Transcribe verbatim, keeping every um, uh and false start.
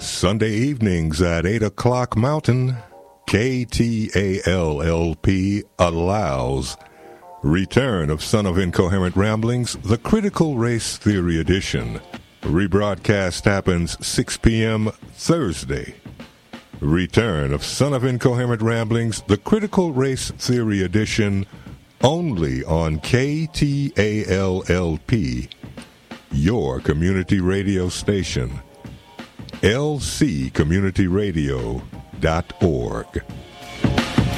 Sunday evenings at eight o'clock Mountain, K T A L L P allows return of Son of Incoherent Ramblings, the Critical Race Theory Edition. Rebroadcast happens six p.m. Thursday. Return of Son of Incoherent Ramblings, the Critical Race Theory Edition, only on K T A L L P, your community radio station. L C community radio dot org.